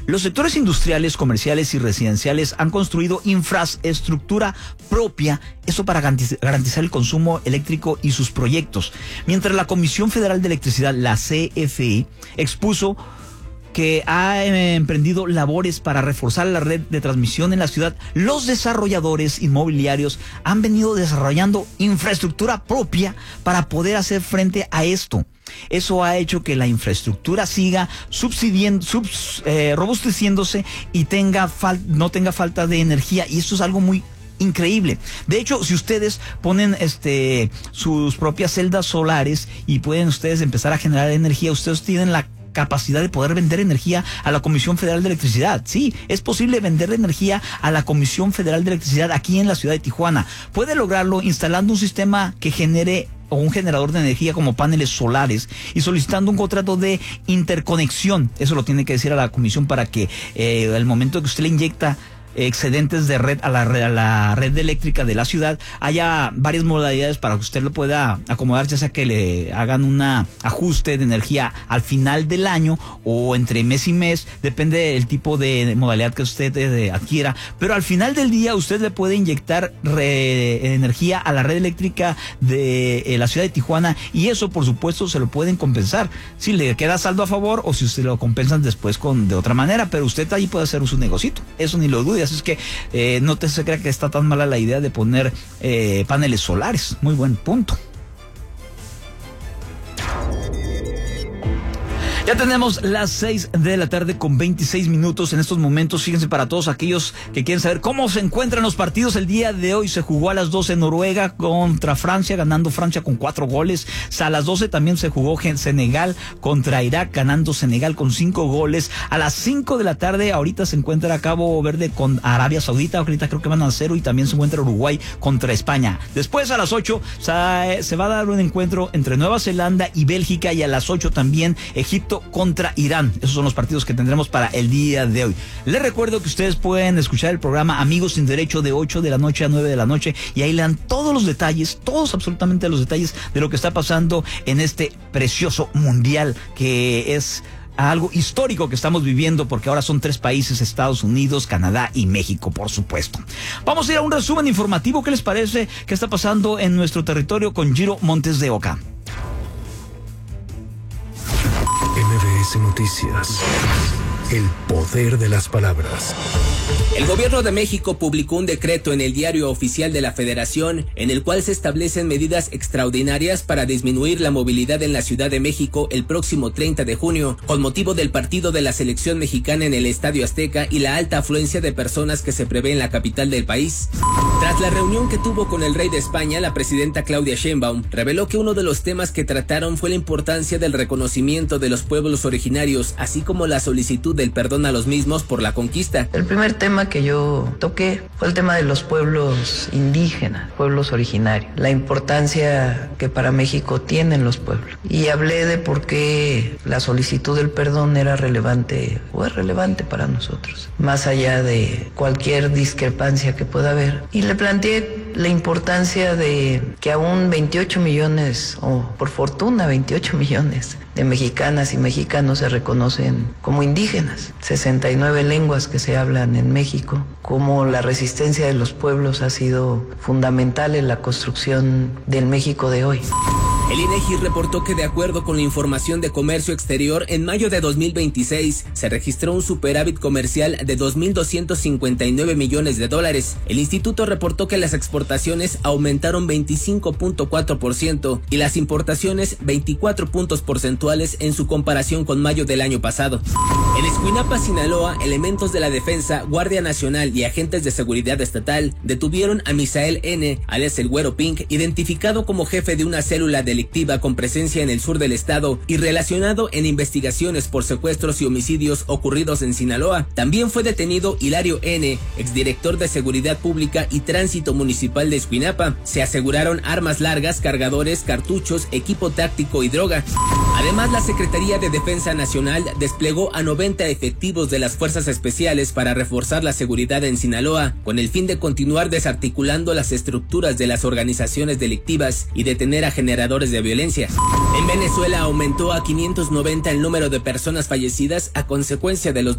Los sectores industriales, comerciales y residenciales han construido infraestructura propia, eso para garantizar el consumo eléctrico y sus proyectos. Mientras la Comisión Federal de Electricidad, la CFE, expuso que ha emprendido labores para reforzar la red de transmisión en la ciudad, los desarrolladores inmobiliarios han venido desarrollando infraestructura propia para poder hacer frente a esto. Eso ha hecho que la infraestructura siga robusteciéndose y no tenga falta de energía, y esto es algo muy increíble. De hecho, si ustedes ponen sus propias celdas solares y pueden ustedes empezar a generar energía, ustedes tienen la capacidad de poder vender energía a la Comisión Federal de Electricidad. Sí, es posible vender energía a la Comisión Federal de Electricidad aquí en la ciudad de Tijuana. Puede lograrlo instalando un sistema que genere o un generador de energía como paneles solares y solicitando un contrato de interconexión. Eso lo tiene que decir a la comisión para que al momento que usted le inyecta excedentes de red a la red eléctrica de la ciudad, haya varias modalidades para que usted lo pueda acomodar, ya sea que le hagan un ajuste de energía al final del año o entre mes y mes, depende del tipo de modalidad que usted adquiera, pero al final del día usted le puede inyectar energía a la red eléctrica de la ciudad de Tijuana, y eso por supuesto se lo pueden compensar si le queda saldo a favor o si usted lo compensan después de otra manera, pero usted ahí puede hacer su negocito, eso ni lo dude. Así es que no se crea que está tan mala la idea de poner paneles solares. Muy buen punto. Ya tenemos las 6 de la tarde con 26 minutos en estos momentos. Fíjense, para todos aquellos que quieren saber cómo se encuentran los partidos el día de hoy, se jugó a las 12 Noruega contra Francia, ganando Francia con 4 goles. A las 12 también se jugó Senegal contra Irak, ganando Senegal con 5 goles. A las 5 de la tarde ahorita se encuentra Cabo Verde con Arabia Saudita, ahorita creo que van a 0, y también se encuentra Uruguay contra España. Después a las 8 se va a dar un encuentro entre Nueva Zelanda y Bélgica, y a las 8 también Egipto contra Irán. Esos son los partidos que tendremos para el día de hoy. Les recuerdo que ustedes pueden escuchar el programa Amigos sin Derecho de 8 de la noche a 9 de la noche, y ahí le dan todos los detalles, todos absolutamente los detalles de lo que está pasando en este precioso mundial, que es algo histórico que estamos viviendo, porque ahora son 3 países: Estados Unidos, Canadá y México, por supuesto. Vamos a ir a un resumen informativo. ¿Qué les parece que está pasando en nuestro territorio con Giro Montes de Oca? MBS Noticias. El poder de las palabras. El gobierno de México publicó un decreto en el Diario Oficial de la Federación en el cual se establecen medidas extraordinarias para disminuir la movilidad en la Ciudad de México el próximo 30 de junio, con motivo del partido de la selección mexicana en el Estadio Azteca y la alta afluencia de personas que se prevé en la capital del país. Tras la reunión que tuvo con el rey de España, la presidenta Claudia Sheinbaum reveló que uno de los temas que trataron fue la importancia del reconocimiento de los pueblos originarios, así como la solicitud del perdón a los mismos por la conquista. El primer tema que yo toqué fue el tema de los pueblos indígenas, pueblos originarios, la importancia que para México tienen los pueblos. Y hablé de por qué la solicitud del perdón era relevante o es relevante para nosotros, más allá de cualquier discrepancia que pueda haber. Y le planteé la importancia de que aún 28 millones, o por fortuna 28 millones de mexicanas y mexicanos se reconocen como indígenas, 69 lenguas que se hablan en México, como la resistencia de los pueblos ha sido fundamental en la construcción del México de hoy. El INEGI reportó que, de acuerdo con la información de comercio exterior, en mayo de 2026 se registró un superávit comercial de $2,259 millones. El instituto reportó que las exportaciones aumentaron 25.4% y las importaciones 24 puntos porcentuales en su comparación con mayo del año pasado. En Escuinapa, Sinaloa, elementos de la Defensa, Guardia Nacional y agentes de seguridad estatal detuvieron a Misael N., alias el Güero Pink, identificado como jefe de una célula delictiva con presencia en el sur del estado y relacionado en investigaciones por secuestros y homicidios ocurridos en Sinaloa. También fue detenido Hilario N., exdirector de Seguridad Pública y Tránsito Municipal de Escuinapa. Se aseguraron armas largas, cargadores, cartuchos, equipo táctico y droga. Además, la Secretaría de Defensa Nacional desplegó a 90 efectivos de las Fuerzas Especiales para reforzar la seguridad en Sinaloa, con el fin de continuar desarticulando las estructuras de las organizaciones delictivas y detener a generadores de violencia. En Venezuela aumentó a 590 el número de personas fallecidas a consecuencia de los